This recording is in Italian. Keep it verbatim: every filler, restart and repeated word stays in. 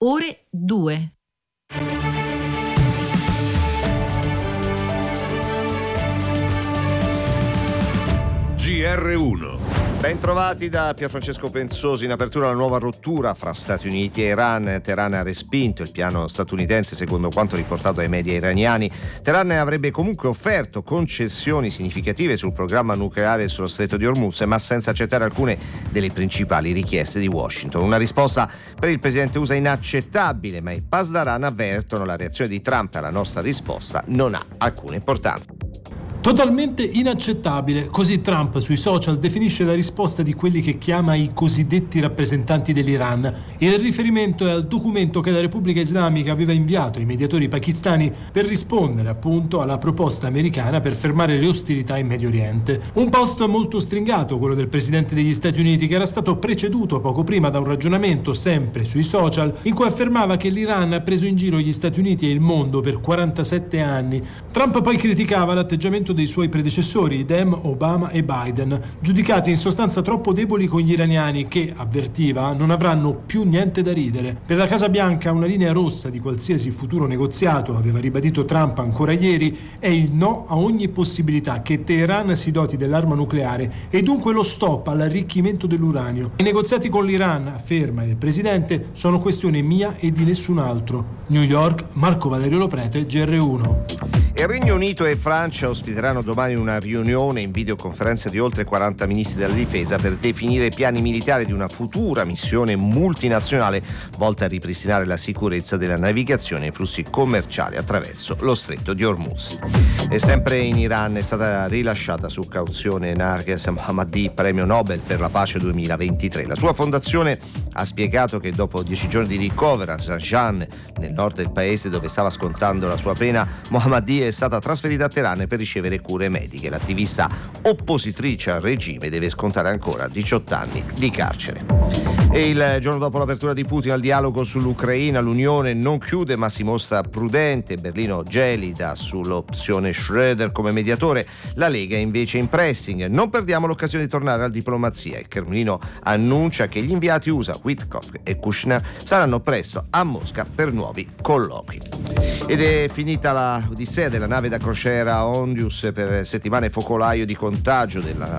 ore due. G R uno. Bentrovati da Pierfrancesco Penzosi. In apertura la nuova rottura fra Stati Uniti e Iran. Teheran ha respinto il piano statunitense secondo quanto riportato dai media iraniani. Teheran avrebbe comunque offerto concessioni significative sul programma nucleare sullo stretto di Hormuz, ma senza accettare alcune delle principali richieste di Washington. Una risposta per il presidente U S A inaccettabile, ma i Pasdaran avvertono la reazione di Trump alla nostra risposta non ha alcuna importanza. Totalmente inaccettabile, così Trump sui social definisce la risposta di quelli che chiama i cosiddetti rappresentanti dell'Iran. Il riferimento è al documento che la Repubblica Islamica aveva inviato ai mediatori pakistani per rispondere appunto alla proposta americana per fermare le ostilità in Medio Oriente. Un post molto stringato, quello del presidente degli Stati Uniti, che era stato preceduto poco prima da un ragionamento sempre sui social in cui affermava che l'Iran ha preso in giro gli Stati Uniti e il mondo per quarantasette anni. Trump poi criticava l'atteggiamento dei suoi predecessori, Dem, Obama e Biden, giudicati in sostanza troppo deboli con gli iraniani che, avvertiva, non avranno più niente da ridere. Per la Casa Bianca una linea rossa di qualsiasi futuro negoziato, aveva ribadito Trump ancora ieri, è il no a ogni possibilità che Teheran si doti dell'arma nucleare e dunque lo stop all'arricchimento dell'uranio. I negoziati con l'Iran, afferma il presidente, sono questione mia e di nessun altro. New York, Marco Valerio Loprete, G R uno. Il Regno Unito e Francia ospiteranno domani una riunione in videoconferenza di oltre quaranta ministri della difesa per definire i piani militari di una futura missione multinazionale volta a ripristinare la sicurezza della navigazione e i flussi commerciali attraverso lo stretto di Hormuz. E sempre in Iran è stata rilasciata su cauzione Narges Mohammadi, premio Nobel per la pace duemilaventitré. La sua fondazione ha spiegato che dopo dieci giorni di ricovero a Zanjan, nel nord del paese dove stava scontando la sua pena, Mohammadi è stata trasferita a Teheran per ricevere cure mediche. L'attivista oppositrice al regime deve scontare ancora diciotto anni di carcere. E il giorno dopo l'apertura di Putin al dialogo sull'Ucraina, l'Unione non chiude ma si mostra prudente. Berlino gelida sull'opzione Schröder come mediatore, la Lega invece in pressing. Non perdiamo l'occasione di tornare alla diplomazia. Il Cremlino annuncia che gli inviati U S A Witkoff e Kushner saranno presto a Mosca per nuovi colloqui. Ed è finita la odissea della nave da crociera Ondius per settimane focolaio di contagio della